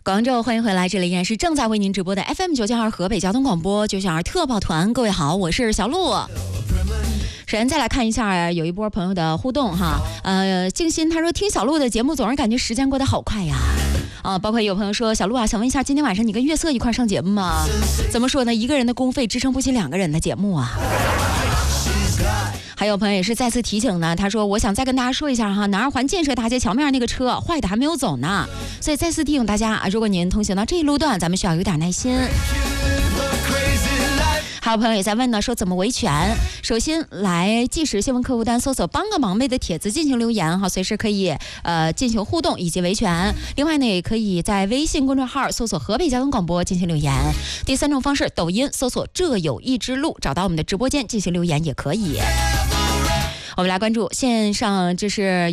广州，欢迎回来，这里依然是正在为您直播的 FM992河北交通广播992特报团。各位好，我是小鹿。首先再来看一下有一波朋友的互动哈，静心他说听小鹿的节目总是感觉时间过得好快呀。包括有朋友说小鹿啊，想问一下今天晚上你跟月色一块上节目吗？怎么说呢，一个人的公费支撑不起2个人的节目啊。还有朋友也是再次提醒呢，他说我想再跟大家说一下哈，南2环建设大街桥面那个车坏的还没有走呢，所以再次提醒大家啊，如果您通行到这一路段，咱们需要有点耐心。还有朋友也在问呢，说怎么维权？首先来即时新闻客户端搜索帮个忙妹的帖子进行留言哈，随时可以进行互动以及维权。另外呢，也可以在微信公众号搜索河北交通广播进行留言。第3种方式，抖音搜索这有一支路，找到我们的直播间进行留言也可以。我们来关注线上，这是